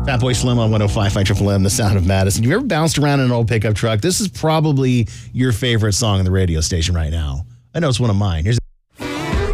Fatboy Slim on 105.5 Triple M, the sound of Madison. You ever bounced around in an old pickup truck? This is probably your favorite song on the radio station right now. I know it's one of mine. Here's